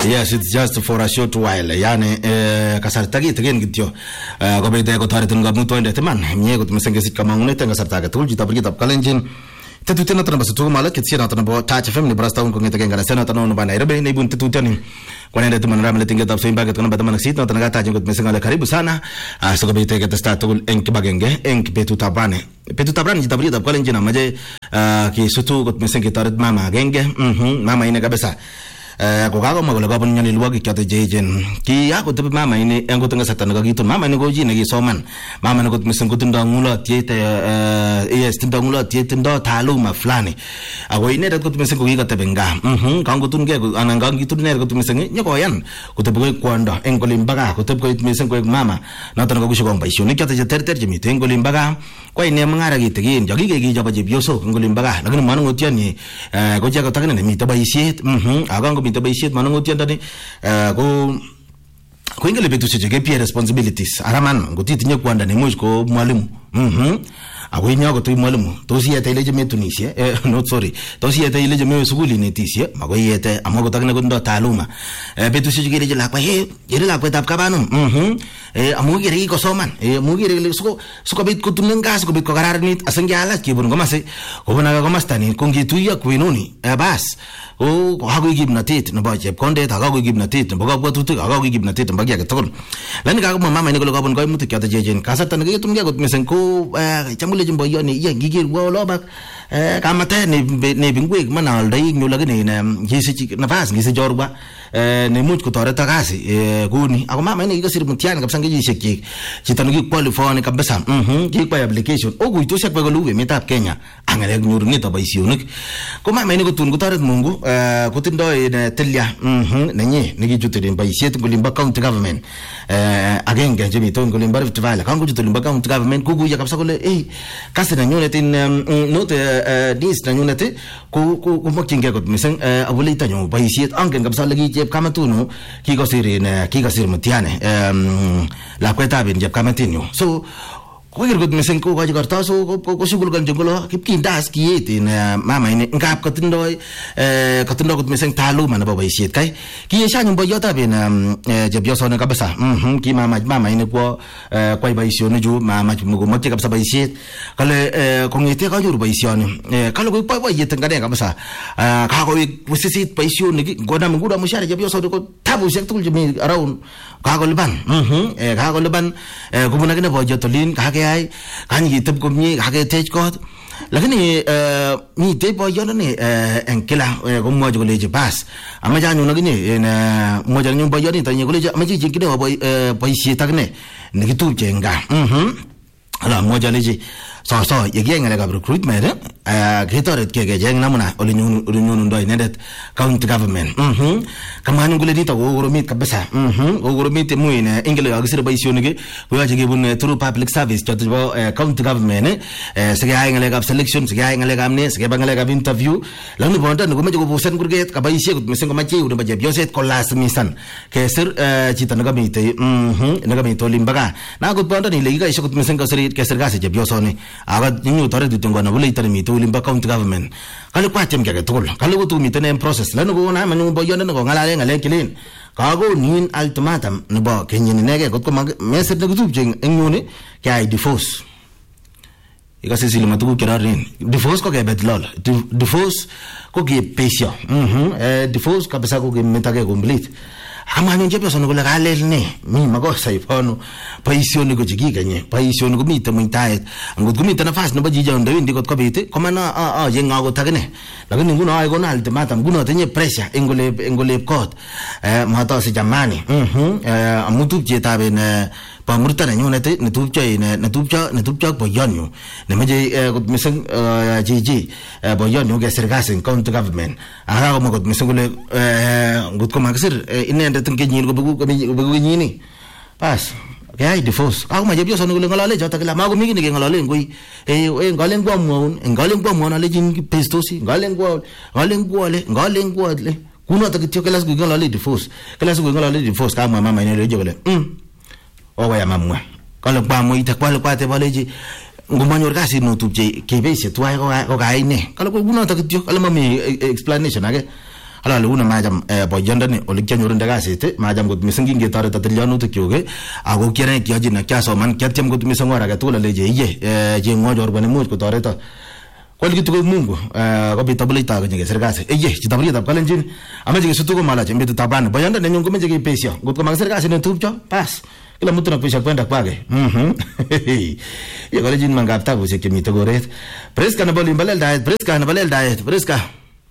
Yes, it's just for a short while. Yani kasarta kitikin kityo. Kobite kotoretin kamuktoindet iman. Mie kot mising kesit kamangunet eng kasarta age tugul chito brigitab kalenjin. Tetutiet noton nebo Situko Malak ketisiet noton nebo Touch FM nebo Rasta kongete eng nganaset noton nebo Nairobi neibun tetutioni. Kwanendet iman ramle tingetab Soimbaget kono bataman sit noton nagatachen kot mising ale karibu sana. Sikobite ketesta tugul eng kibagenge eng betutab rani. Betutab rani chito brigitab kalenjin amache kisutu kot mising ketoret mama agenge. Mama ine kabisa. Kokakomwa kole kabun nyalilwogik choto cheechen kiyakoteb mama ini eng kotinga satana kakitun mama ini ko chi nekisoman mama ni kot mising kotindoi ngulotiet tindoi ngulotiet tindoi taaluma fulani ako inendet kot mising kokikoteb eng gaa kangotungei anan kangitun inendet kot mising nyokoyan koteb koek kwondo eng olin bo gaa koteb koit mising koek mama noton kakushikong boisionik choto cheterter chemite eng olin bo gaa ko ine mung'ara kitikin chokikekichobo chepyosok eng olin bo gaa lakini manung'otioni ko chekot akine nemite boisiet mite boisiet manung'otiondoni ko ingele betusiek che kepie responsibilities araman ngotitinye kwanda nemuch ko mwalimu ako inyo ko tuy mwalimu tos iyete ile chemetunisie tos iyete ile chemewe sukul inetisie mako iyete amu kotakine kotindo taaluma betusiek che kereche lakwa yere lakwetab kabanum amu kere kikosoman amu kere sikobit kotunen gas sikobit kokararanit asingealach kebun komasi kobun age komastani ko ngituiyo kwenuni bas ko hakoi kimnatet nebo chepkondet hakoi kimnatet nebo kabwatutik hakoi kimnatet nebo kiy age tugul lakini kakomwa mama ini kole kabun kaimutik choto cheechen kasarta neketungei kot mising ko chamulejin boyoni ye ngikirwo olobak kamata ne bingwek manaldai nyu lakini ngisich nafas ngisich jorwa nemuch kotoreto kasi kuni ako mama ini kikasir mtihani kabisa ngejishek chik chito nekikwalifoni kabisa kikwai application okuitosiek kwa kolu emetab Kenya angalek nyorunetab boisionik ko mama ini kotun kotoret Mungu kotindoi tilya nenyi nekichuten boisiet ngolimbo county government agenge chemito ngolimbo Rift Valley kangochut olimbo county government kukuya kabisa kole kasi nanyunet in note this nanyunet ko mokyingei kot mising abuleitanyo boisiet angen kabisa le chepkamatunu kikosir mtihani lakwetab chepkamatinyu so koker kot mising ko kaji kartaso ko sugul kan jongolo kipkindas kiet in mama ini ngap katindoi kot mising taaluma nebo boisiet kai kiyesha nyumbo yotab in chepyosone kabisa ki mama ini kwa boisioni ju mama mugomoche kabisa boisiet kale kongete kanyoru boisioni kale ko boisiet ngane kabisa kakoik wisisit boisionik ngoda mguda mushare chepyosone ko tabushek tugul chemi around kakoliban kakoliban kubunakine boyotolin kakeyai kanyiteb komie kaketech kot lakini mite boyonone en kila komwoche koleji bas amache anyun akine mwoche anyun boyoni tanye koleji amache chinkine boisiet akine nekitupche en gaa ala mwoche alechi so yekiyai ngalekab recruitment ketoret kecheng namna ole nyunundo inendet county government kamanyun kole nito kokoromit kabisa kokoromit muine ingele kakisir boisionik koyoche kebun through public service choto chebo county government sikeyai ngalekab selection sikeyai ngalekab ne sikeba ngalekab interview lakini bondoni komeche kobusen kurget kaboisie kot mising komache nebo chepyoset kolasimisan kesir chito nekamite olimbaga nakot bondoni ile kikaishe kot mising kesir kasi chepyosoni akat nyu toret itongona bule itare mito ulimba county government kale kwatem kage tugul kale ko tu miten en process lano ko na manu boyone ko ngalale ngale kilin kago nin ultimatum nebo kenyin nege kot ko message ne kutupje en nyune kay divorce ikase sile matuku kirarin divorce ko gebet lol divorce ko ge pesio divorce kabisa ko ge metage complete amanyun chepyosone kole kalel ne mi makosa ipono boisioni ko chikikanye boisioni ko mite muitaet ngot ko mite nafas nebo chicho ndewendi kot kobit komana yenga takine lakini nguno ay kona ultimatum nguno tinye pressure engolep kot matasi jamani amutupchetab en pamurta nenyunet netupcho boyonyu nemeche kot mising chichi boyonyu kesir kasi en county government akakomwa kot mising kole ngot ko makisir inendet kenyin kobeku kenyini bas kayai divorce akoma chepyosoni kole ngalale choto kila makomi kii nekeng'alale ngoi ngalen kwamwaun alechin pestosi ngalen kwale kunoto kityo kila siku ng'alale divorce kamwa mama ineleje kole oya mamwa kale kwamuita kwate baleji ngomanyor kasi notupche kebeisie twai ko kaine kale kunoto kityo kale mami explanation age Ala lu na majam boyondani olikyanyorinde kasit majam kot mising ngetoret atilyanutik kyuk ako kiane kyaji na kyasoman kyatyem kot mising ora gatugul aleje iye chengwa chorwa nemuch kotoreto kwal kitu ko Mungu kobit tabulita kwenye serikali iye chitaburitab kalenjin amache kesutu ko malache mbetu tabani boyonda nenyun komeche kepesio ngotko makisir kasi ne tupcho pas kila mtu anapesha kwenda kwake ye kalenjin mangap tabushek chemite koret Priska nebo Limbalel Daet Priska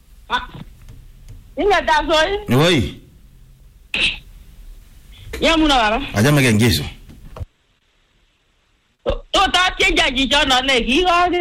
Inga tazoi Oi ya muna baba ajame kengiso to ta chenja jicho no le ki